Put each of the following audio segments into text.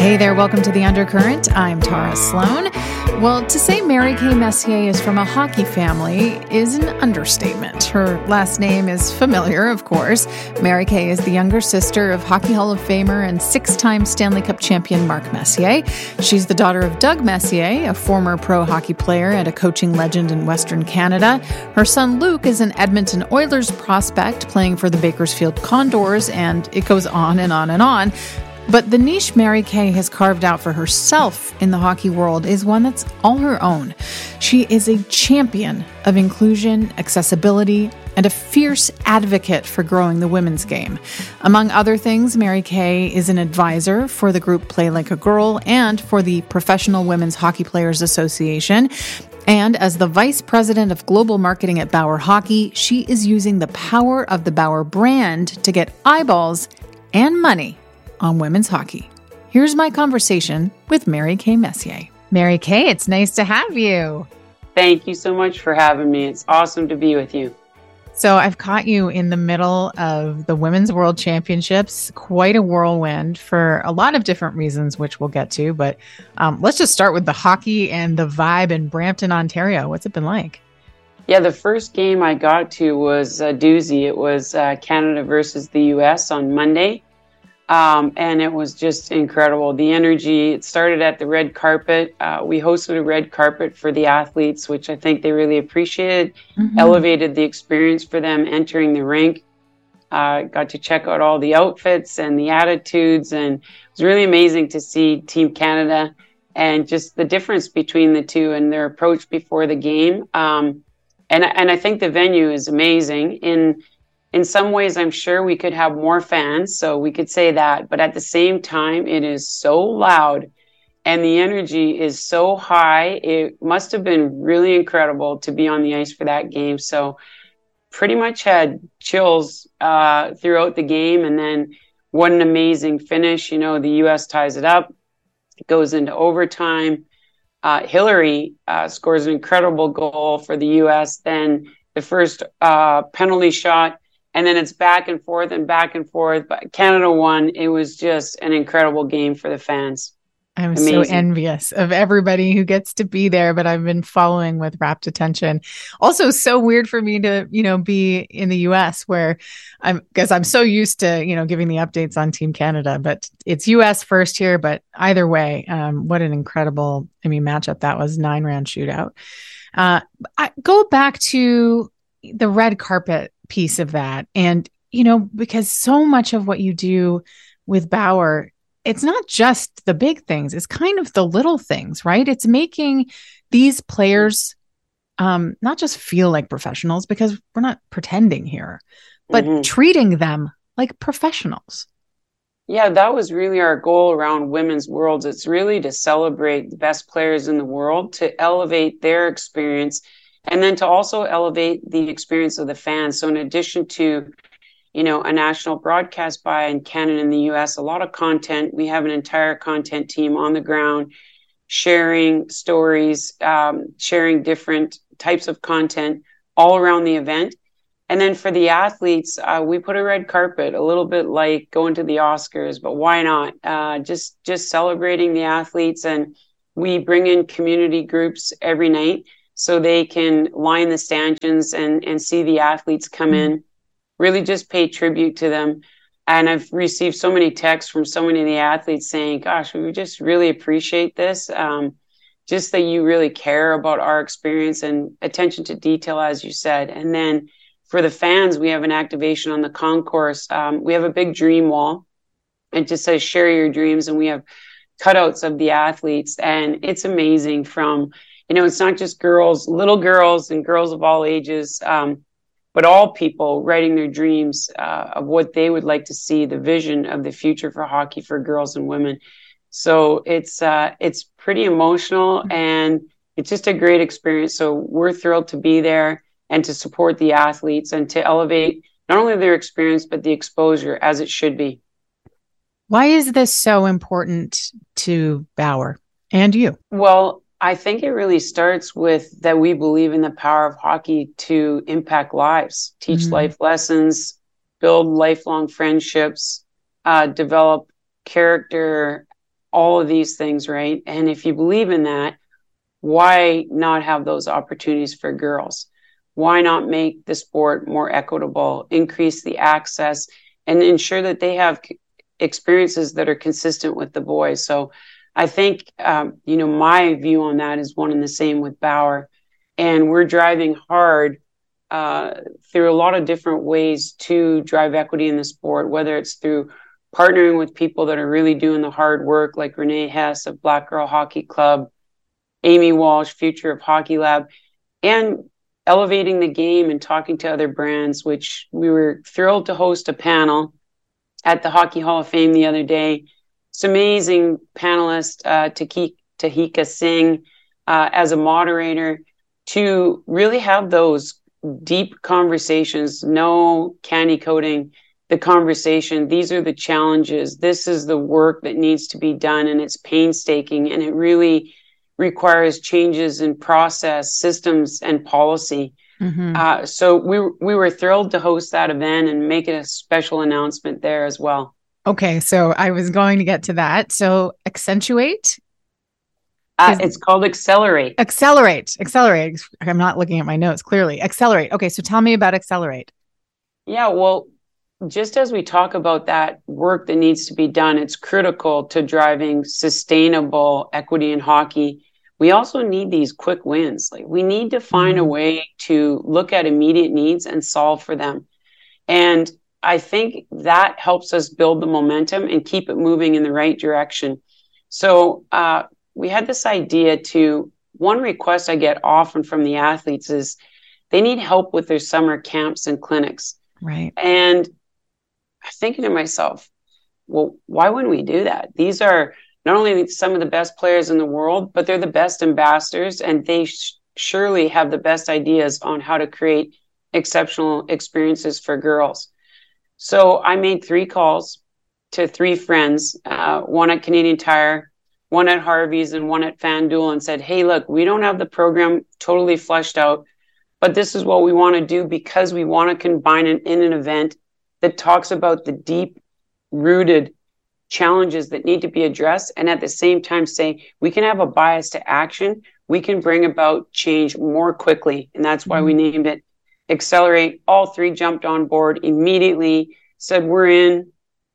Hey there, welcome to The Undercurrent. I'm Tara Sloan. Well, to say Mary Kay Messier is from a hockey family is an understatement. Her last name is familiar, of course. Mary Kay is the younger sister of Hockey Hall of Famer and six-time Stanley Cup champion Mark Messier. She's the daughter of Doug Messier, a former pro hockey player and a coaching legend in Western Canada. Her son Luke is an Edmonton Oilers prospect playing for the Bakersfield Condors, and it goes on and on and on. But the niche Mary Kay has carved out for herself in the hockey world is one that's all her own. She is a champion of inclusion, accessibility, and a fierce advocate for growing the women's game. Among other things, Mary Kay is an advisor for the group Play Like a Girl and for the Professional Women's Hockey Players Association. And as the vice president of global marketing at Bauer Hockey, she is using the power of the Bauer brand to get eyeballs and money on women's hockey. Here's my conversation with Mary Kay Messier. Mary Kay, it's nice to have you. Thank you so much for having me. It's awesome to be with you. So I've caught you in the middle of the Women's World Championships, quite a whirlwind for a lot of different reasons, which we'll get to. But let's just start with the hockey and the vibe in Brampton, Ontario. What's it been like? Yeah, the first game I got to was a doozy. It was Canada versus the U.S. on Monday. And it was just incredible. The energy, it started at the red carpet. We hosted a red carpet for the athletes, which I think they really appreciated, elevated the experience for them entering the rink. Got to check out all the outfits and the attitudes, and it was really amazing to see Team Canada and just the difference between the two and their approach before the game. And I think the venue is amazing. In some ways, I'm sure we could have more fans, so we could say that. But at the same time, it is so loud and the energy is so high. It must have been really incredible to be on the ice for that game. So pretty much had chills throughout the game. And then what an amazing finish. You know, the U.S. ties it up. It goes into overtime. Hillary scores an incredible goal for the U.S. Then the first penalty shot. And then it's back and forth. But Canada won. It was just an incredible game for the fans. I'm amazing. So envious of everybody who gets to be there, but I've been following with rapt attention. Also, so weird for me to, be in the US where because I'm so used to, giving the updates on Team Canada, but it's US first here. But either way, what an incredible, matchup that was. 9-round shootout. I go back to the red carpet piece of that. And, because so much of what you do with Bauer, it's not just the big things, it's kind of the little things, right? It's making these players not just feel like professionals, because we're not pretending here, but treating them like professionals. Yeah, that was really our goal around Women's Worlds. It's really to celebrate the best players in the world, to elevate their experience, and then to also elevate the experience of the fans. So in addition to, a national broadcast buy in Canada and the US, a lot of content, we have an entire content team on the ground, sharing stories, sharing different types of content all around the event. And then for the athletes, we put a red carpet, a little bit like going to the Oscars, but why not? Just celebrating the athletes. And we bring in community groups every night, so they can line the stanchions and see the athletes come in, really just pay tribute to them. And I've received so many texts from so many of the athletes saying, gosh, we just really appreciate this. Just that you really care about our experience and attention to detail, as you said. And then for the fans, we have an activation on the concourse. We have a big dream wall. It just says, share your dreams. And we have cutouts of the athletes. And it's amazing from, it's not just girls, little girls and girls of all ages, but all people writing their dreams of what they would like to see, the vision of the future for hockey for girls and women. So it's pretty emotional, and it's just a great experience. So we're thrilled to be there and to support the athletes and to elevate not only their experience, but the exposure as it should be. Why is this so important to Bauer and you? Well, I think it really starts with that we believe in the power of hockey to impact lives, teach life lessons, build lifelong friendships, develop character, all of these things, right? And if you believe in that, why not have those opportunities for girls? Why not make the sport more equitable, increase the access, and ensure that they have experiences that are consistent with the boys? So I think, my view on that is one and the same with Bauer. And we're driving hard through a lot of different ways to drive equity in the sport, whether it's through partnering with people that are really doing the hard work, like Renee Hess of Black Girl Hockey Club, Amy Walsh, Future of Hockey Lab, and elevating the game and talking to other brands, which we were thrilled to host a panel at the Hockey Hall of Fame the other day. Some amazing panelist, Tahika Singh, as a moderator, to really have those deep conversations, no candy coating the conversation. These are the challenges. This is the work that needs to be done, and it's painstaking, and it really requires changes in process, systems, and policy. Mm-hmm. So we were thrilled to host that event and make it a special announcement there as well. Okay, so I was going to get to that. So Accentuate? It's called Accelerate. Accelerate. I'm not looking at my notes clearly. Accelerate. Okay, so tell me about Accelerate. Yeah, well, just as we talk about that work that needs to be done, it's critical to driving sustainable equity in hockey. We also need these quick wins. Like, we need to find a way to look at immediate needs and solve for them. And I think that helps us build the momentum and keep it moving in the right direction. So we had this idea one request I get often from the athletes is they need help with their summer camps and clinics. Right. And I'm thinking to myself, well, why wouldn't we do that? These are not only some of the best players in the world, but they're the best ambassadors, and they surely have the best ideas on how to create exceptional experiences for girls. So I made 3 calls to 3 friends, one at Canadian Tire, one at Harvey's, and one at FanDuel, and said, hey, look, we don't have the program totally fleshed out, but this is what we want to do, because we want to combine it in an event that talks about the deep-rooted challenges that need to be addressed, and at the same time say, we can have a bias to action. We can bring about change more quickly. And that's why we named it Accelerate. All 3 jumped on board immediately, said, we're in.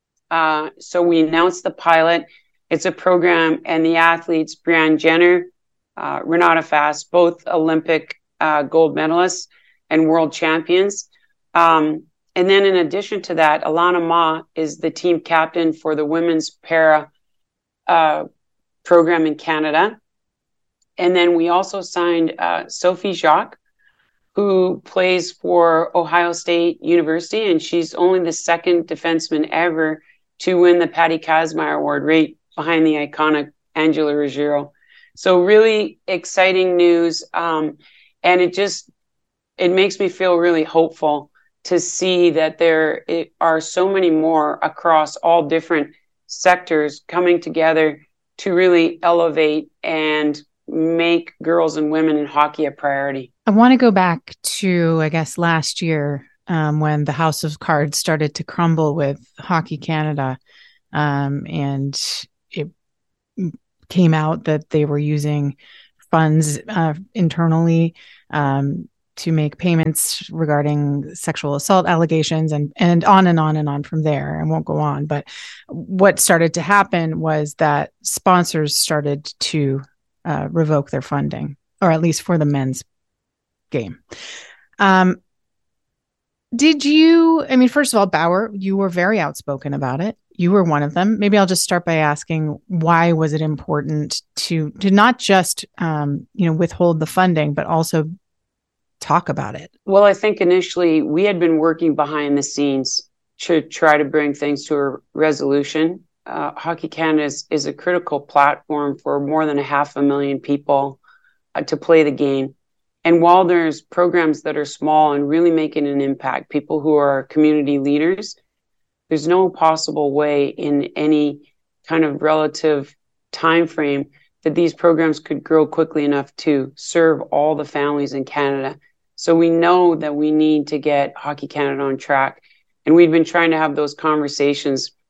So we announced the pilot. It's a program, and the athletes, Brianne Jenner, Renata Fast, both Olympic gold medalists and world champions. And then in addition to that, Alana Ma is the team captain for the women's para program in Canada. And then we also signed Sophie Jacques, who plays for Ohio State University, and she's only the 2nd defenseman ever to win the Patty Kazmaier Award, right behind the iconic Angela Ruggiero. So really exciting news. And it makes me feel really hopeful to see that there are so many more across all different sectors coming together to really elevate and make girls and women in hockey a priority. I want to go back to, I guess, last year when the House of Cards started to crumble with Hockey Canada, and it came out that they were using funds internally to make payments regarding sexual assault allegations, and on and on and on from there. I won't go on. But what started to happen was that sponsors started to revoke their funding, or at least for the men's game. First of all, Bauer, you were very outspoken about it. You were one of them. Maybe I'll just start by asking, why was it important to not just, withhold the funding, but also talk about it? Well, I think initially we had been working behind the scenes to try to bring things to a resolution. Hockey Canada is a critical platform for more than 500,000 people to play the game. And while there's programs that are small and really making an impact, people who are community leaders, there's no possible way in any kind of relative time frame that these programs could grow quickly enough to serve all the families in Canada. So we know that we need to get Hockey Canada on track. And we've been trying to have those conversations.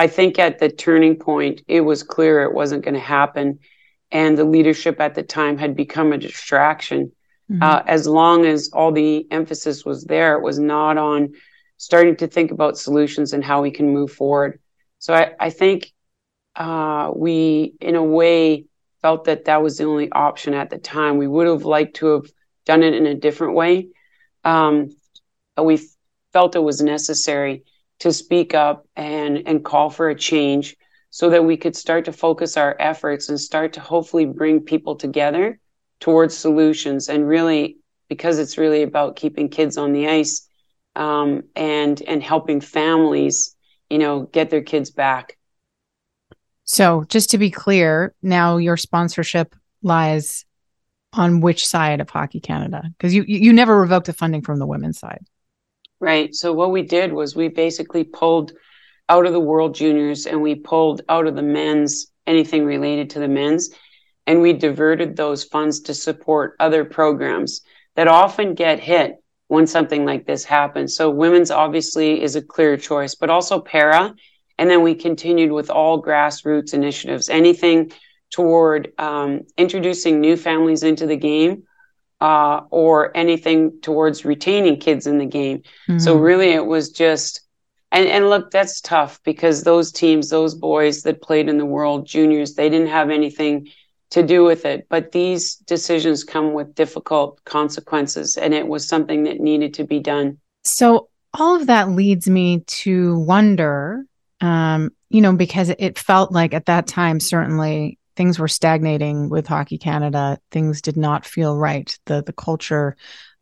I think at the turning point, it was clear it wasn't going to happen. And the leadership at the time had become a distraction. As long as all the emphasis was there, it was not on starting to think about solutions and how we can move forward. So I think we, in a way, felt that that was the only option at the time. We would have liked to have done it in a different way. But we felt it was necessary to speak up and call for a change so that we could start to focus our efforts and start to hopefully bring people together towards solutions. And really, because it's really about keeping kids on the ice, and helping families, get their kids back. So just to be clear, now your sponsorship lies on which side of Hockey Canada? Because you never revoked the funding from the women's side. Right. So what we did was we basically pulled out of the World Juniors and we pulled out of the men's, anything related to the men's, and we diverted those funds to support other programs that often get hit when something like this happens. So women's obviously is a clear choice, but also para. And then we continued with all grassroots initiatives, anything toward introducing new families into the game, or anything towards retaining kids in the game. Mm-hmm. So really it was just, and look, that's tough because those teams, those boys that played in the World Juniors, they didn't have anything to do with it. But these decisions come with difficult consequences, and it was something that needed to be done. So all of that leads me to wonder, because it felt like at that time, certainly things were stagnating with Hockey Canada. Things did not feel right. The culture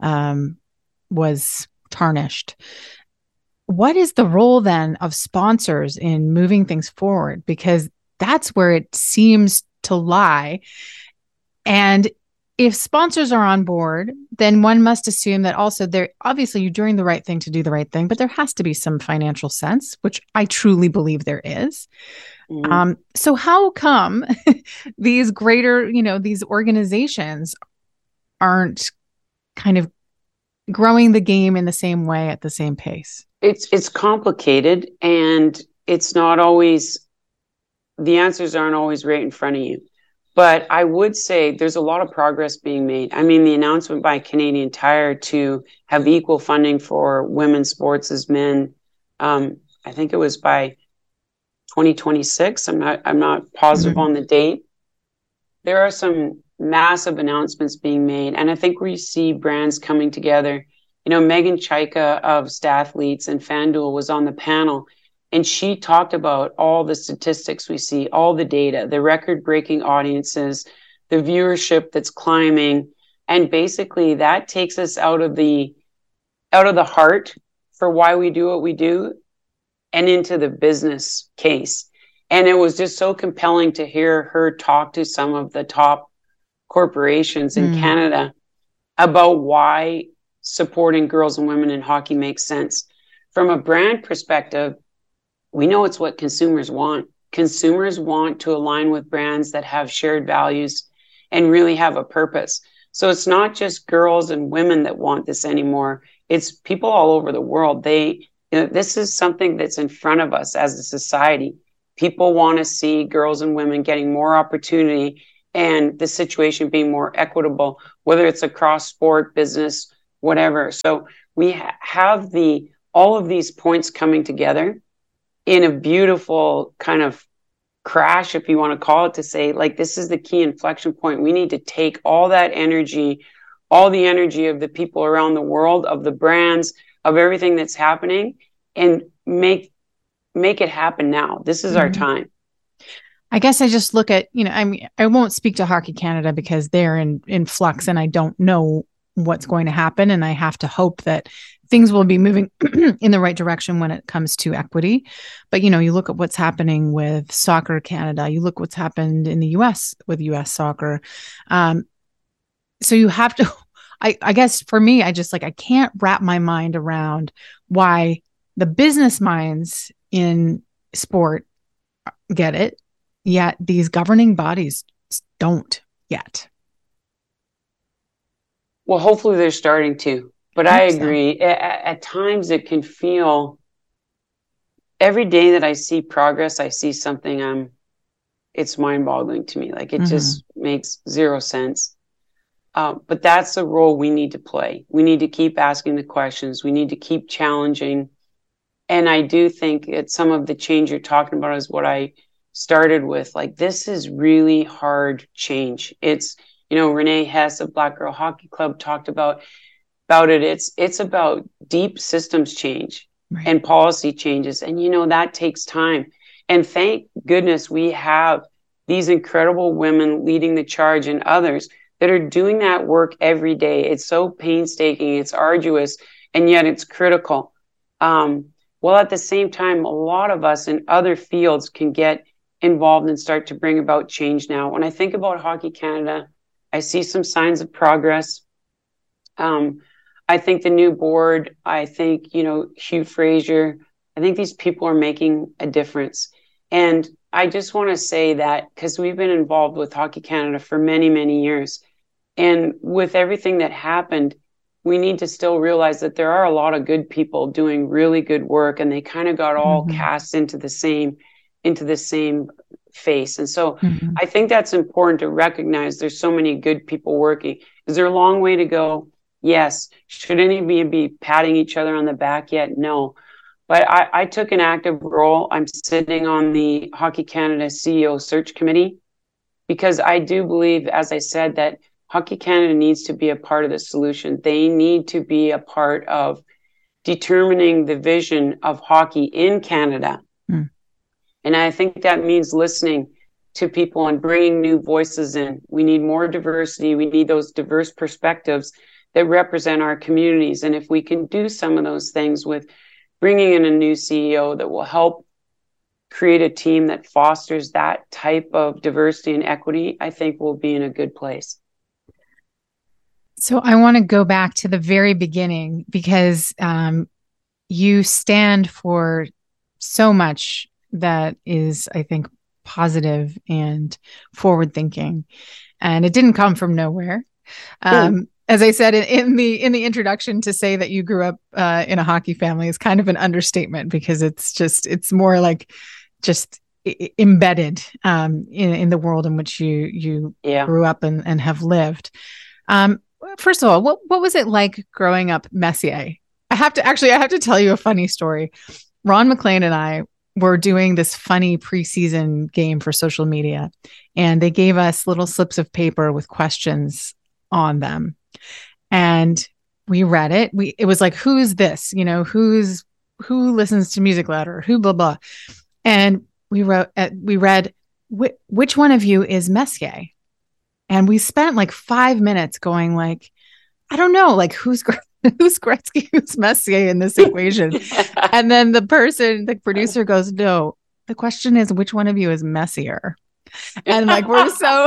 was tarnished. What is the role then of sponsors in moving things forward? Because that's where it seems to lie. And if sponsors are on board, then one must assume that also obviously you're doing the right thing to do the right thing, but there has to be some financial sense, which I truly believe there is. Mm-hmm. So how come these greater, these organizations aren't kind of growing the game in the same way at the same pace? It's complicated, and it's not always, the answers aren't always right in front of you. But I would say there's a lot of progress being made. I mean, the announcement by Canadian Tire to have equal funding for women's sports as men, I think it was by 2026. I'm not positive on the date. There are some massive announcements being made, and I think we see brands coming together. Megan Chaika of Stathletes and FanDuel was on the panel, and she talked about all the statistics we see, all the data, the record-breaking audiences, the viewership that's climbing, and basically that takes us out of the heart for why we do what we do and into the business case. And it was just so compelling to hear her talk to some of the top corporations in Canada about why supporting girls and women in hockey makes sense. From a brand perspective, we know it's what consumers want. Consumers want to align with brands that have shared values and really have a purpose. So it's not just girls and women that want this anymore. It's people all over the world. This is something that's in front of us as a society. People want to see girls and women getting more opportunity and the situation being more equitable, whether it's across sport, business, whatever. So we have all of these points coming together in a beautiful kind of crash, if you want to call it, to say, like, this is the key inflection point. We need to take all that energy, all the energy of the people around the world, of the brands, of everything that's happening, and make it happen now. This is our time. I guess I just look at, I won't speak to Hockey Canada because they're in flux and I don't know what's going to happen. And I have to hope that things will be moving in the right direction when it comes to equity. But, you look at what's happening with Soccer Canada, you look what's happened in the US with US soccer. So you have to, I guess for me, I can't wrap my mind around why the business minds in sport get it, yet these governing bodies don't yet. Well, hopefully they're starting to, but I agree. At times it can feel every day that I see progress, I see something, it's mind boggling to me. Like it just makes zero sense. But that's the role we need to play. We need to keep asking the questions. We need to keep challenging. And I do think that some of the change you're talking about is what I started with. Like, this is really hard change. It's, Renee Hess of Black Girl Hockey Club talked about it. It's about deep systems change and policy changes. And, that takes time. And thank goodness we have these incredible women leading the charge and others that are doing that work every day. It's so painstaking, it's arduous, and yet it's critical. While at the same time, a lot of us in other fields can get involved and start to bring about change now. When I think about Hockey Canada, I see some signs of progress. I think the new board, I think, Hugh Fraser, I think these people are making a difference. And I just want to say that because we've been involved with Hockey Canada for many, many years. And with everything that happened, we need to still realize that there are a lot of good people doing really good work, and they kind of got all cast into the same face. And so I think that's important to recognize. There's so many good people working. Is there a long way to go? Yes. Should anybody be patting each other on the back yet? No. But I took an active role. I'm sitting on the Hockey Canada CEO search committee because I do believe, as I said, that Hockey Canada needs to be a part of the solution. They need to be a part of determining the vision of hockey in Canada. And I think that means listening to people and bringing new voices in. We need more diversity. We need those diverse perspectives that represent our communities. And if we can do some of those things with bringing in a new CEO that will help create a team that fosters that type of diversity and equity, I think we'll be in a good place. So I want to go back to the very beginning because you stand for so much that is, I think, positive and forward thinking, and it didn't come from nowhere. As I said in the introduction, to say that you grew up in a hockey family is kind of an understatement because it's more like just embedded in the world in which you grew up and have lived. First of all, what was it like growing up Messier? I have to tell you a funny story. Ron McLean and I were doing this funny preseason game for social media, and they gave us little slips of paper with questions on them. And we read it. It was like, who's this? Who listens to music louder? Who blah, blah. And we read, which one of you is Messier? And we spent like 5 minutes going like, I don't know, like who's Gretzky, who's Messier in this equation? And then the producer goes, no, the question is, which one of you is messier? And like, we're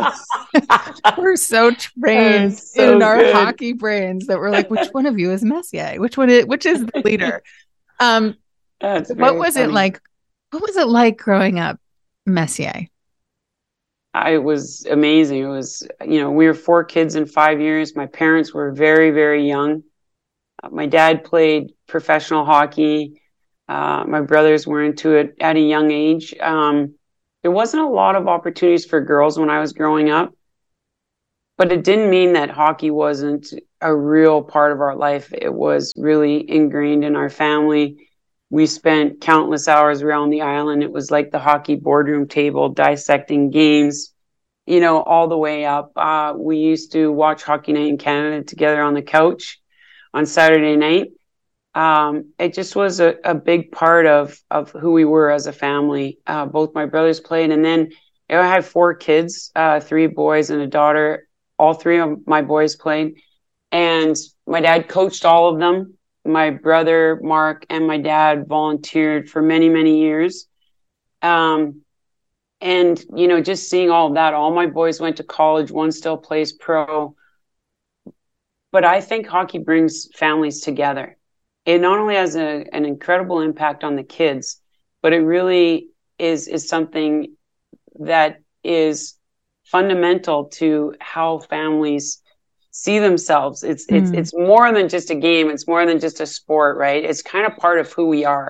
so trained in our hockey brains that we're like, which one of you is Messier? Which is the leader? What was it like? What was it like growing up Messier? It was amazing. It was, we were 4 kids in 5 years. My parents were very, very young. My dad played professional hockey. My brothers were into it at a young age. There wasn't a lot of opportunities for girls when I was growing up, but it didn't mean that hockey wasn't a real part of our life. It was really ingrained in our family. We spent countless hours around the island. It was like the hockey boardroom table, dissecting games, all the way up. We used to watch Hockey Night in Canada together on the couch on Saturday night. It just was a big part of who we were as a family. Both my brothers played. And then I had 4 kids, 3 boys and a daughter. All 3 of my boys played. And my dad coached all of them. My brother, Mark, and my dad volunteered for many, many years. And, just seeing all of that, all my boys went to college. One still plays pro. But I think hockey brings families together. It not only has an incredible impact on the kids, but it really is something that is fundamental to how families see themselves. It's more than just a game. It's more than just a sport, right? It's kind of part of who we are.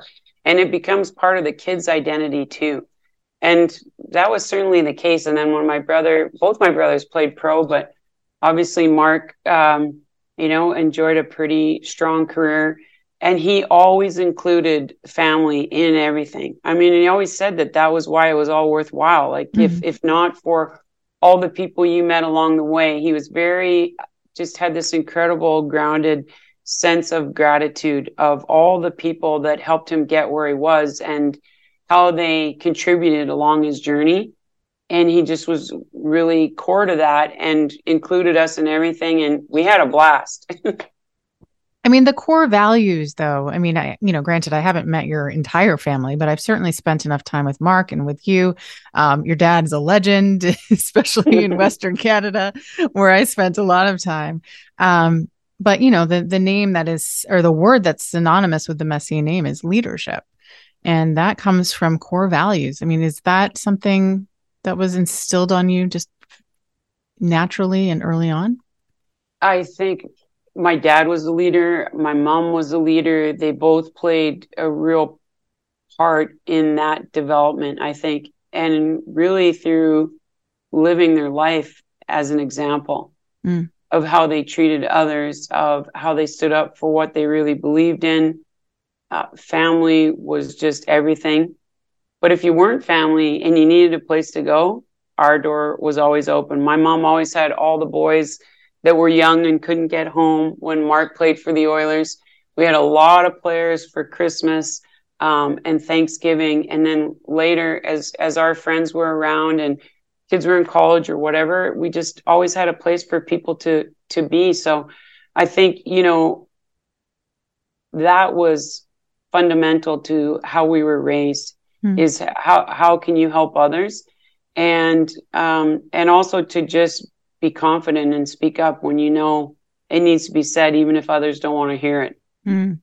and it becomes part of the kid's identity too. And that was certainly the case. And then when both my brothers played pro, but obviously Mark, enjoyed a pretty strong career, and he always included family in everything. I mean, he always said that was why it was all worthwhile. Like if not for all the people you met along the way, he was just had this incredible grounded sense of gratitude of all the people that helped him get where he was and how they contributed along his journey. And he just was really core to that and included us in everything. And we had a blast. I mean, the core values, though, I mean, granted, I haven't met your entire family, but I've certainly spent enough time with Mark and with you. Your dad's a legend, especially in Western Canada, where I spent a lot of time. But, the name that is, or the word that's synonymous with the Messier name is leadership. And that comes from core values. I mean, is that something that was instilled on you just naturally and early on? I think my dad was a leader. My mom was a leader. They both played a real part in that development, I think, and really through living their life as an example of how they treated others, of how they stood up for what they really believed in. Family was just everything. But if you weren't family and you needed a place to go, our door was always open. My mom always had all the boys that were young and couldn't get home when Mark played for the Oilers. We had a lot of players for Christmas and Thanksgiving. And then later, as our friends were around and kids were in college or whatever, we just always had a place for people to be. So I think, that was fundamental to how we were raised, is how can you help others? And also to just be confident and speak up when it needs to be said, even if others don't want to hear it.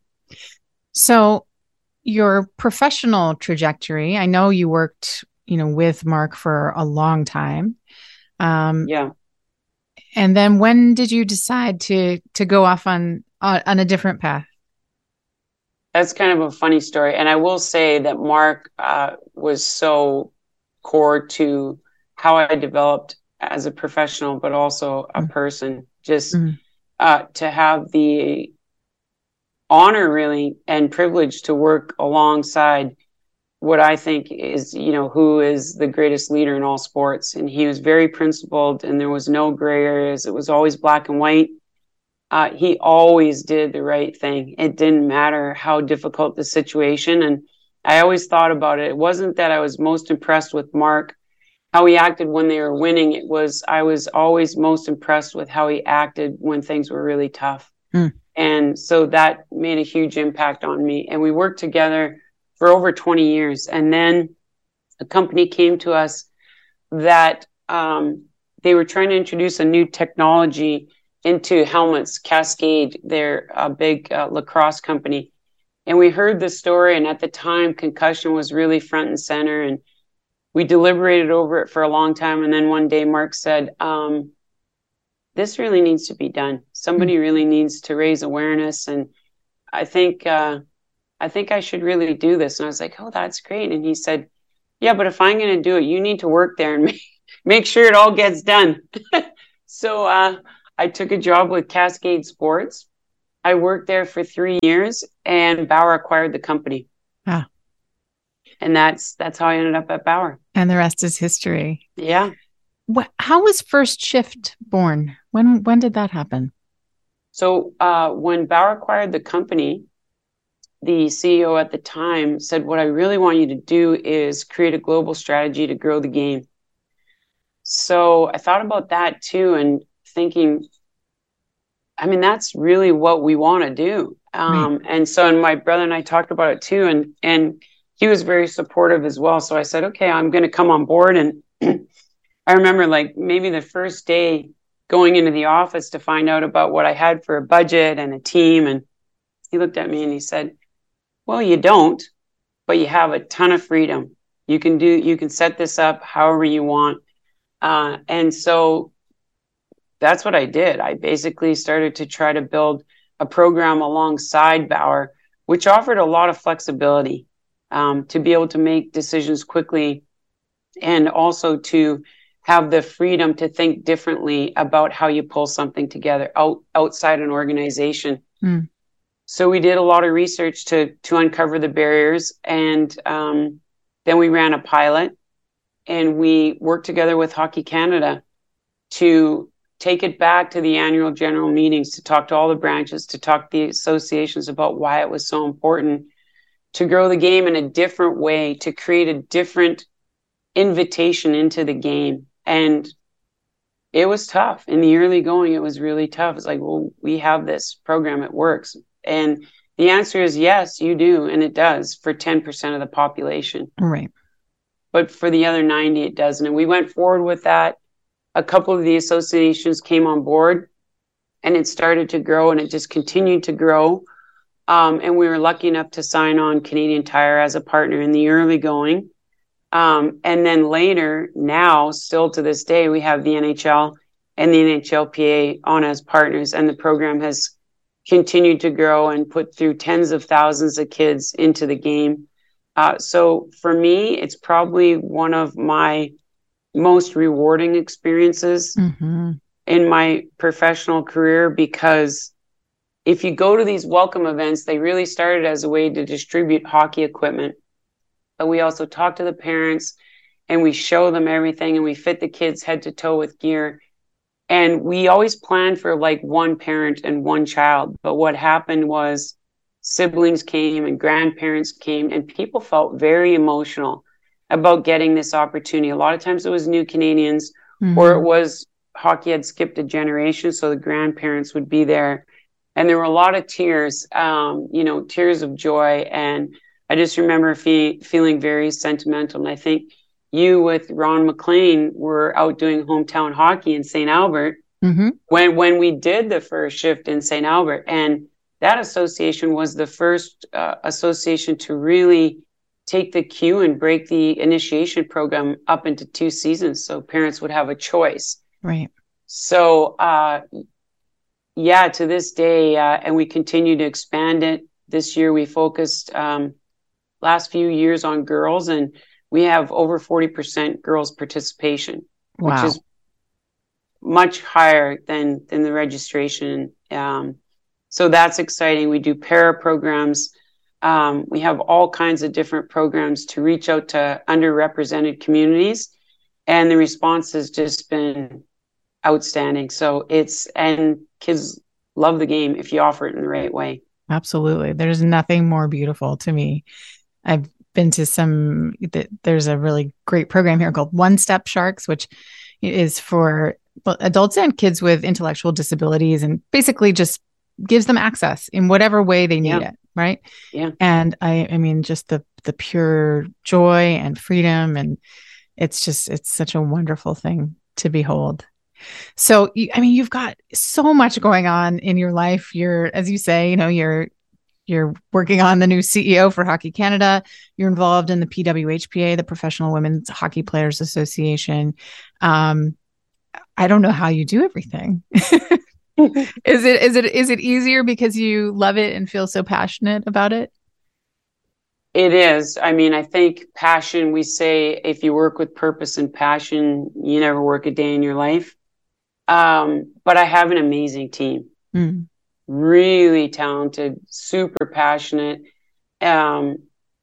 So your professional trajectory, I know you worked, with Mark for a long time. Yeah. And then when did you decide to go off on a different path? That's kind of a funny story. And I will say that Mark was so core to how I developed as a professional, but also a person, just to have the honor really and privilege to work alongside what I think is, who is the greatest leader in all sports. And he was very principled and there was no gray areas. It was always black and white. He always did the right thing. It didn't matter how difficult the situation. And I always thought about it. It wasn't that I was most impressed with Mark, how he acted when they were winning. I was always most impressed with how he acted when things were really tough. And so that made a huge impact on me. And we worked together for over 20 years. And then a company came to us that they were trying to introduce a new technology into helmets. Cascade, they're a big lacrosse company. And we heard the story. And at the time, concussion was really front and center. And we deliberated over it for a long time. And then one day Mark said, this really needs to be done. Somebody really needs to raise awareness. And I think I should really do this. And I was like, oh, that's great. And he said, yeah, but if I'm going to do it, you need to work there and make sure it all gets done. So I took a job with Cascade Sports. I worked there for 3 years and Bauer acquired the company. Ah. And that's how I ended up at Bauer. And the rest is history. Yeah. How was First Shift born? When did that happen? So when Bauer acquired the company, the CEO at the time said, what I really want you to do is create a global strategy to grow the game. So I thought about that too and thinking, I mean, that's really what we want to do. And my brother and I talked about it too. And he was very supportive as well. So I said, okay, I'm going to come on board. And I remember like maybe the first day going into the office to find out about what I had for a budget and a team. And he looked at me and he said, well, you don't, but you have a ton of freedom. You can set this up however you want. And so that's what I did. I basically started to try to build a program alongside Bauer, which offered a lot of flexibility. to be able to make decisions quickly, and also to have the freedom to think differently about how you pull something together outside an organization. So we did a lot of research to uncover the barriers, and then we ran a pilot, and we worked together with Hockey Canada to take it back to the annual general meetings, to talk to all the branches, to talk to the associations about why it was so important to grow the game in a different way, to create a different invitation into the game. And it was tough. In the early going, it was really tough. It's like, well, we have this program, it works. And the answer is yes, you do. And it does for 10% of the population. Right. But for the other 90, it doesn't. And we went forward with that. A couple of the associations came on board, and it started to grow, and it just continued to grow. And we were lucky enough to sign on Canadian Tire as a partner in the early going. And then later, now, still to this day, we have the NHL and the NHLPA on as partners, and the program has continued to grow and put through tens of thousands of kids into the game. So for me, it's probably one of my most rewarding experiences in my professional career, because if you go to these welcome events, they really started as a way to distribute hockey equipment. But we also talk to the parents, and we show them everything, and we fit the kids head to toe with gear. And we always planned for like one parent and one child. But what happened was siblings came and grandparents came, and people felt very emotional about getting this opportunity. A lot of times it was new Canadians, or it was hockey had skipped a generation, so the grandparents would be there. And there were a lot of tears, tears of joy. And I just remember feeling very sentimental. And I think you with Ron McLean were out doing hometown hockey in St. Albert when we did the first shift in St. Albert. And that association was the first association to really take the cue and break the initiation program up into 2 seasons, so parents would have a choice. Right. So, to this day, and we continue to expand it. This year, we focused last few years on girls, and we have over 40% girls participation, which is much higher than the registration. So that's exciting. We do para programs. We have all kinds of different programs to reach out to underrepresented communities, and the response has just been outstanding. So and kids love the game if you offer it in the right way. Absolutely. There's nothing more beautiful to me. I've been to there's a really great program here called One Step Sharks, which is for adults and kids with intellectual disabilities, and basically just gives them access in whatever way they need it. Right. Yeah. And I mean, just the pure joy and freedom. And it's such a wonderful thing to behold. So, you've got so much going on in your life. You're, as you say, you're working on the new CEO for Hockey Canada. You're involved in the PWHPA, the Professional Women's Hockey Players Association. I don't know how you do everything. Is it easier because you love it and feel so passionate about it? It is. I mean, I think passion, we say if you work with purpose and passion, you never work a day in your life. But I have an amazing team, really talented, super passionate. And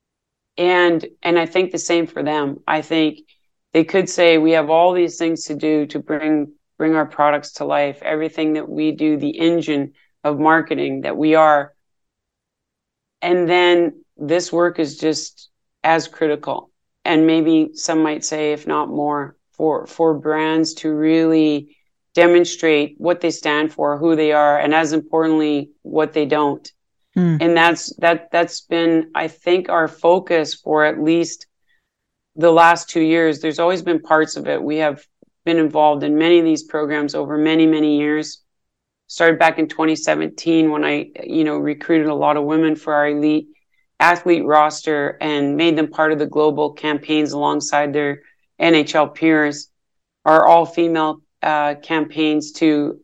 I think the same for them. I think they could say we have all these things to do to bring our products to life, everything that we do, the engine of marketing that we are. And then this work is just as critical. And maybe some might say, if not more, for brands to really demonstrate what they stand for, who they are, and as importantly, what they don't. And that's been, I think, our focus for at least the last 2 years. There's always been parts of it. We have been involved in many of these programs over many, many years. Started back in 2017 when I, recruited a lot of women for our elite athlete roster and made them part of the global campaigns alongside their NHL peers. Our all-female campaigns to,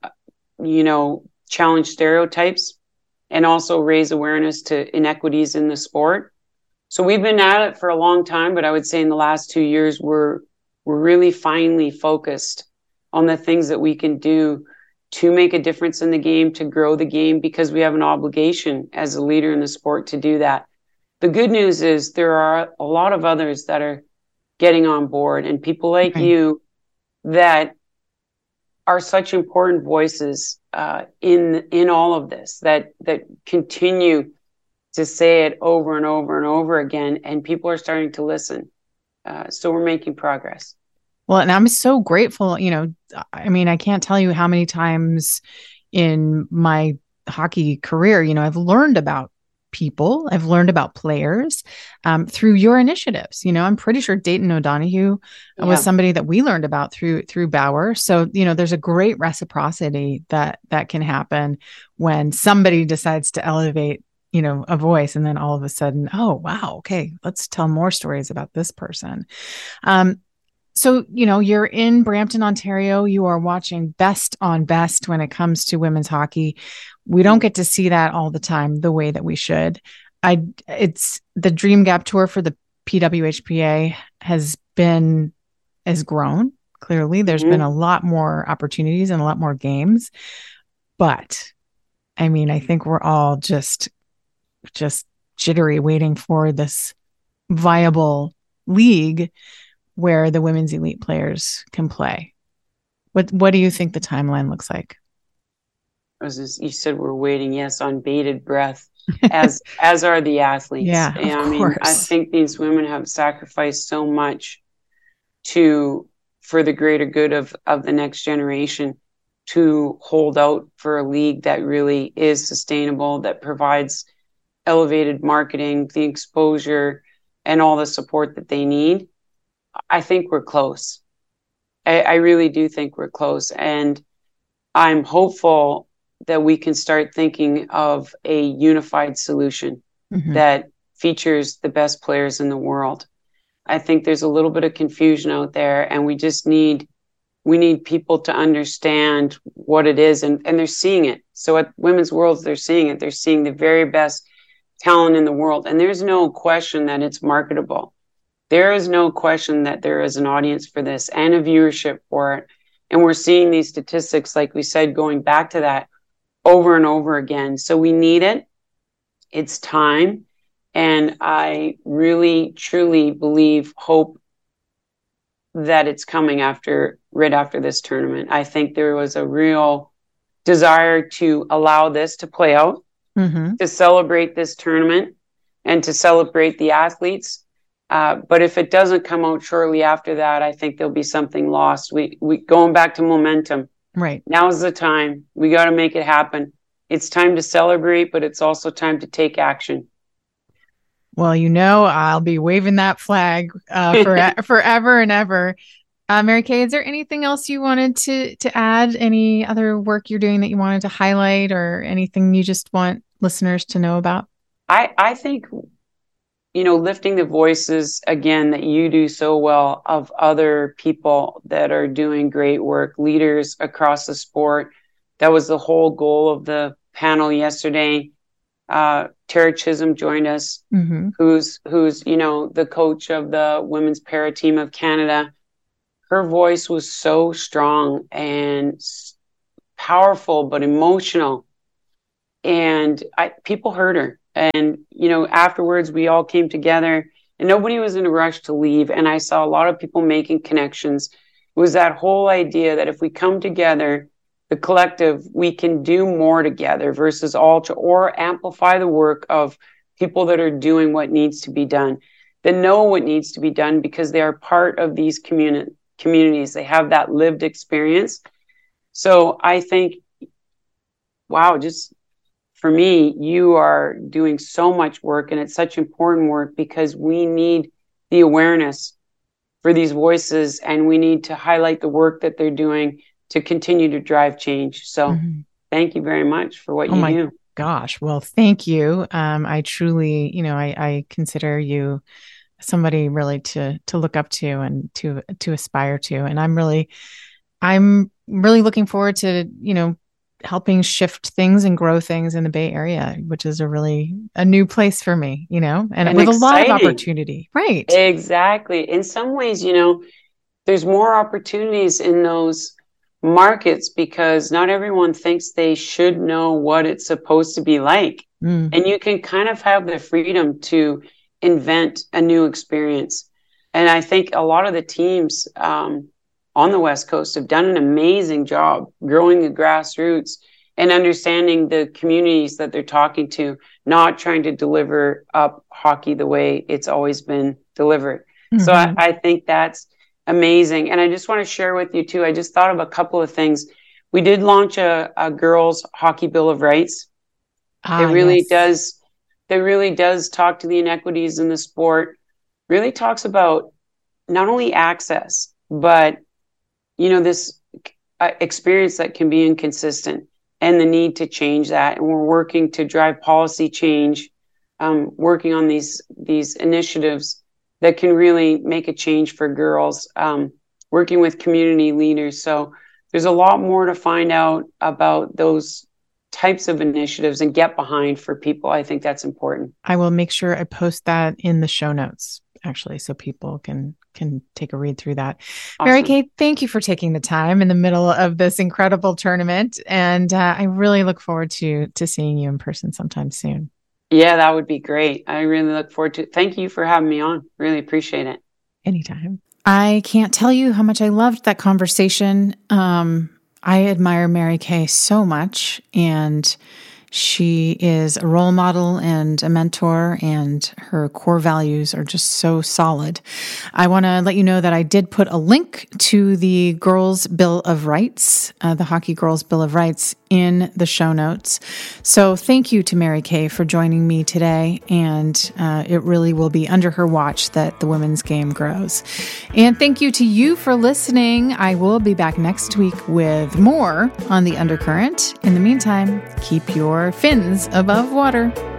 challenge stereotypes and also raise awareness to inequities in the sport. So we've been at it for a long time, but I would say in the last 2 years, we're really finely focused on the things that we can do to make a difference in the game, to grow the game, because we have an obligation as a leader in the sport to do that. The good news is there are a lot of others that are getting on board, and people like you that are such important voices in all of this, that continue to say it over and over and over again, and people are starting to listen. So we're making progress. Well, and I'm so grateful, I mean, I can't tell you how many times in my hockey career, I've learned about people, I've learned about players through your initiatives. I'm pretty sure Dayton O'Donohue was somebody that we learned about through Bauer. So, there's a great reciprocity that can happen when somebody decides to elevate a voice, and then all of a sudden, oh, wow, okay, let's tell more stories about this person. So, you're in Brampton, Ontario. You are watching Best on Best when it comes to women's hockey. We don't get to see that all the time the way that we should. It's the Dream Gap Tour for the PWHPA has grown. Clearly, there's been a lot more opportunities and a lot more games. But I mean, I think we're all just jittery waiting for this viable league where the women's elite players can play. What do you think the timeline looks like? You said we're waiting, yes, on bated breath, as are the athletes. Yeah, and of course. I think these women have sacrificed so much for the greater good of the next generation, to hold out for a league that really is sustainable, that provides elevated marketing, the exposure, and all the support that they need. I think we're close. I really do think we're close. And I'm hopeful that we can start thinking of a unified solution that features the best players in the world. I think there's a little bit of confusion out there, and we need people to understand what it is, and they're seeing it. So at Women's Worlds, they're seeing it. They're seeing the very best talent in the world. And there's no question that it's marketable. There is no question that there is an audience for this and a viewership for it. And we're seeing these statistics, like we said, going back to that over and over again. So we need it. It's time. And I really, truly hope that it's coming right after this tournament. I think there was a real desire to allow this to play out, to celebrate this tournament and to celebrate the athletes. But if it doesn't come out shortly after that, I think there'll be something lost. We going back to momentum. Right. Now's the time. We got to make it happen. It's time to celebrate, but it's also time to take action. Well, I'll be waving that flag forever and ever. Mary Kay, is there anything else you wanted to add? Any other work you're doing that you wanted to highlight, or anything you just want listeners to know about? I think, lifting the voices again that you do so well of other people that are doing great work, leaders across the sport. That was the whole goal of the panel yesterday. Tara Chisholm joined us, who's the coach of the women's para team of Canada. Her voice was so strong and powerful, but emotional. And people heard her. And, afterwards we all came together, and nobody was in a rush to leave. And I saw a lot of people making connections. It was that whole idea that if we come together, the collective, we can do more together versus or amplify the work of people that are doing what needs to be done, that know what needs to be done because they are part of these communities. They have that lived experience. So I think, wow, just for me, you are doing so much work, and it's such important work because we need the awareness for these voices, and we need to highlight the work that they're doing to continue to drive change. So thank you very much for what you do. Gosh. Well, thank you. I truly, I consider you somebody really to look up to and to aspire to. And I'm really looking forward to, helping shift things and grow things in the Bay Area, which is a new place for me, and with exciting. A lot of opportunity. Right. Exactly. In some ways, there's more opportunities in those markets because not everyone thinks they should know what it's supposed to be like. And you can kind of have the freedom to invent a new experience. And I think a lot of the teams on the West Coast have done an amazing job growing the grassroots and understanding the communities that they're talking to, not trying to deliver up hockey the way it's always been delivered. Mm-hmm. So I think that's amazing. And I just want to share with you too, I just thought of a couple of things. We did launch a girls hockey bill of rights. It really does talk to the inequities in the sport, really talks about not only access, but, this experience that can be inconsistent and the need to change that. And we're working to drive policy change, working on these initiatives that can really make a change for girls, working with community leaders. So there's a lot more to find out about those types of initiatives and get behind for people. I think that's important. I will make sure I post that in the show notes, actually, so people can take a read through that. Awesome. Mary Kay, thank you for taking the time in the middle of this incredible tournament. And I really look forward to seeing you in person sometime soon. Yeah, that would be great. I really look forward to it. Thank you for having me on. Really appreciate it. Anytime. I can't tell you how much I loved that conversation. I admire Mary Kay so much, and she is a role model and a mentor, and her core values are just so solid. I want to let you know that I did put a link to the Girls' Bill of Rights, the Hockey Girls' Bill of Rights, in the show notes. So thank you to Mary Kay for joining me today, and it really will be under her watch that the women's game grows. And thank you to you for listening. I will be back next week with more on the undercurrent. In the meantime, keep your fins above water.